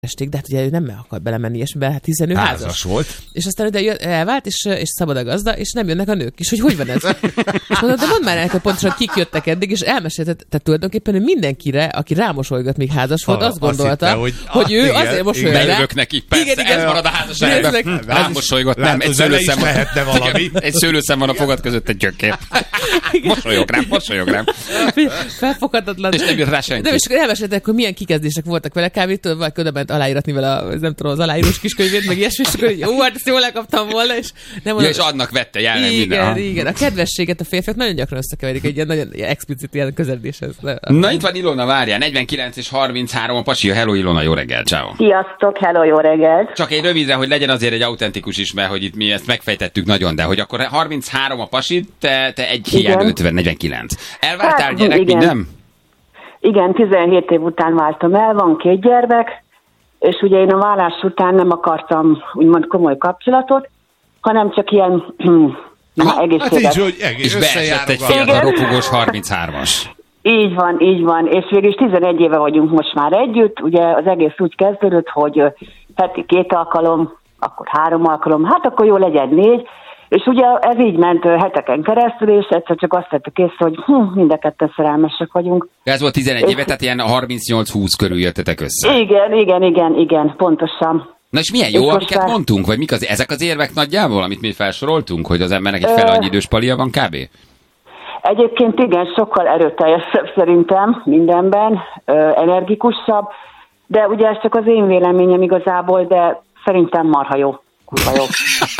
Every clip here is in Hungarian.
de hát ugye ő nem akar belemenni ilyesmibe, hát hiszen ő házas volt. És aztán ide elvált, és szabad a gazda, és nem jönnek a nők is, hogy van ez? És mondom, de mondd már el, hogy pontosan kik jöttek eddig, és elmesélte, tehát tulajdonképpen ő mindenkire, aki rámosolygat, még házas volt, azt gondolta, hogy ő azért mosolyog rá. Bejövök neki, persze, ez marad a házasságban. Rámosolygott, nem, egy szőlőszem van a fogad között, egy gyökér. Mosolyog rám. Felfoghatatlan. És nem jött rá senki. De és elmeséltek, hogy milyen kikezdések voltak vele, kávétől, vagy ködöbent aláíratni vele nem tudom, az aláírós kiskönyvét, meg ilyesmi, és akkor jó, hát ezt jól lekaptam volna, és nem mondom. És adnak vette jelen minden. Igen, a kedvességet a férfiak nagyon gyakran összekeverik egy ilyen nagyon explicit ilyen közeledéshez. Na itt van Ilona, várjál, 49 és 33 a pasi. Hello Ilona, jó reggelt, ciao. Sziasztok, hello, jó reggelt. Csak egy rövidre, hogy legyen azért egy autentikus is, mert hogy itt mi ezt megfejtettük nagyon, de hogy akkor 33 a pasi, te egy hiány 50, 49. Elváltál hát, gyerek, igen. nem? Igen, 17 év után váltam el, van 2 gyermek, és ugye én a vállás után nem akartam úgymond komoly kapcsolatot, hanem csak ilyen egészséges. Hát így, hogy és beesett egy fiatal ropogós 33-as. Így van, és végül 11 éve vagyunk most már együtt, ugye az egész úgy kezdődött, hogy heti 2 alkalom, akkor 3 alkalom, hát akkor jó legyen 4, és ugye ez így ment heteken keresztül, és egyszer csak azt tettük észre, hogy mind a ketten szerelmesek vagyunk. Ez volt 11 éve, tehát ilyen 38-20 körül jöttetek össze. Igen, pontosan. Na és milyen jó, amiket mondtunk, vagy mik ezek az érvek nagyjából, amit mi felsoroltunk, hogy az embernek egy fele annyi idős palia van kb.? Egyébként igen, sokkal erőteljesebb szerintem mindenben, energikusabb, de ugye ez csak az én véleményem igazából, de szerintem marha jó. Kurva jó.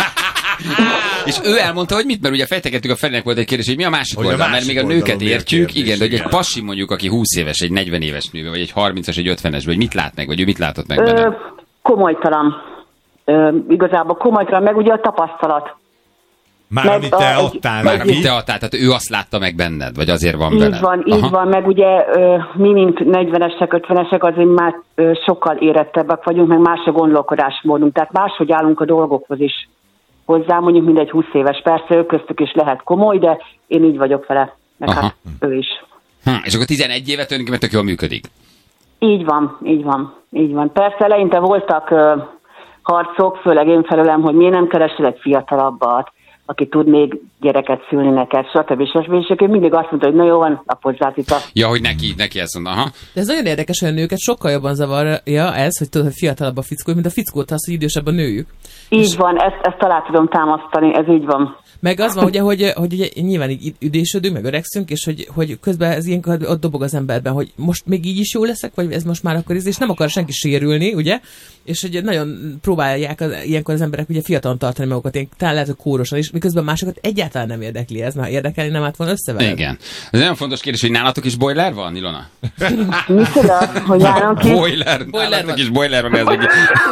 És ő elmondta, hogy mit, mert ugye fejtegettük, a Ferinek volt egy kérdés, hogy mi a másik oldal, mert még a nőket értjük, igen, de hogy egy pasi mondjuk, aki 20 éves, egy 40 éves nő, vagy egy 30-as, egy 50-es, vagy mit lát meg, vagy ő mit látott meg benne? Komolytalan. Igazából komolytalan, meg ugye a tapasztalat. Már amit te adtál neki. Tehát ő azt látta meg benned, vagy azért van veled? Így van, meg ugye mi, mint 40-esek, 50-esek azért már sokkal érettebbek vagyunk, meg más a gondolkodásmódunk, tehát máshogy állunk a dolgokhoz is hozzá, mondjuk mindegy 20 éves. Persze ők köztük is lehet komoly, de én így vagyok vele, meg hát ő is. És akkor 11 évet tulajdonképpen tök jól működik. Így van. Persze eleinte voltak harcok, főleg én felőlem, hogy miért nem keresel egy fiatalabbat, aki tud még gyereket szülni neked, stb. És ő mindig azt mondta, hogy na jó van, apozzát itt a... Ja, hogy neki ezt mondta, aha. De ez nagyon érdekes, hogy a nőket sokkal jobban zavarja ez, hogy tudod, hogy fiatalabb a fickó, mint a fickót az, hogy idősebb a nőjük. Így van, ezt alá tudom támasztani, ez így van. Meg az van, ugye, hogy ugye nyilván így üdésödünk, meg öregszünk, és hogy közben ez ilyenkor ott dobog az emberben, hogy most még így is jó leszek, vagy ez most már akkor és nem akar senki sérülni, ugye? És hogy nagyon próbálják ilyenkor az emberek ugye fiatalon tartani magukat, ilyen talán lehet, hogy kórosan is, miközben másokat egyáltalán nem érdekli ez, mert érdekelni nem állt volna összeveled. Igen. Ez nagyon fontos kérdés, hogy nálatok is boiler van, Ilona? Micsoda, hogy nálunk is? Boiler nálatok is boiler van, ez egy...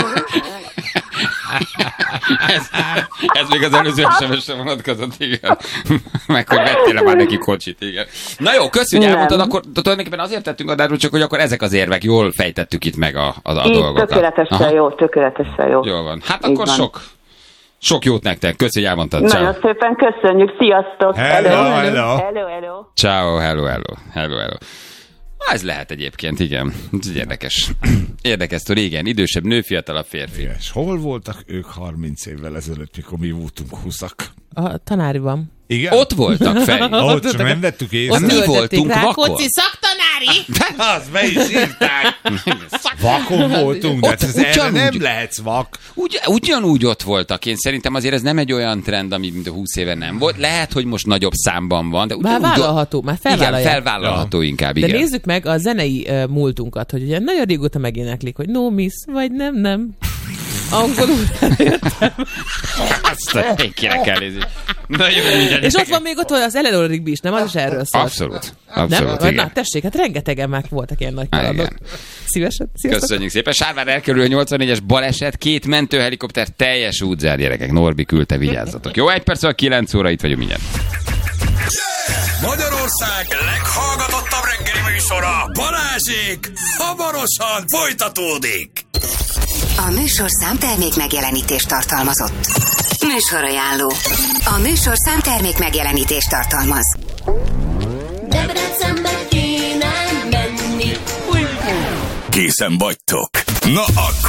ez még az előző SMS-re vonatkozott, igen. Meg hogy vettél már neki kocsit, igen. Na jó, köszönjük, hogy elmondtad, akkor tulajdonképpen azért tettünk adásról, csak hogy akkor ezek az érvek, jól fejtettük itt meg a dolgokat. Tökéletesen jó. Jól van. Hát akkor sok jót nektek. Köszönjük, hogy elmondtad. Nagyon szépen köszönjük, sziasztok. Hello. Ciao, hello. Ez lehet egyébként, igen. Ez érdekes. Érdekes, hogy régen idősebb nő, fiatalabb férfi. És hol voltak ők 30 évvel ezelőtt, mikor mi voltunk 20-ak? A tanáriban. Igen? Ott voltak, Feri. Ott csak nem vettük észre. Mi voltunk vakon. Koci szaktanári! Az be is írták. Vakon voltunk, de erre nem lehetsz vak. Ugyanúgy ott voltak. Én szerintem azért ez nem egy olyan trend, ami mint a 20 éve nem volt. Lehet, hogy most nagyobb számban van. De már vállalható, már felvállalják. Igen, felvállalható inkább, igen. De nézzük meg a zenei múltunkat, hogy ugye nagyon régóta megéneklik, hogy no miss, vagy nem. Angolul elértem. Azt kéne kell nézni. És ott van még az Eleanor Rigby is, nem? Az is erről szól. Abszolút, igen. Na, tessék, hát rengetegen meg voltak ilyen nagy kalandok. Szívesen. Sziasztok. Köszönjük szépen. Sárvár elkerül a 84-es baleset, 2 mentőhelikopter teljes útzár, gyerekek. Norbi küldte, vigyázzatok. Jó, 1 perc, 9 óra, itt vagyunk mindjárt. Magyarország leghallgatottabb reggeli műsora, Balázsék, hamarosan folytatódik. A műsorszám termék megjelenítést tartalmazott. Műsorajánló. A műsorszám termék megjelenítést tartalmaz. Debrecenbe kéne menni. Készen vagytok? Na akkor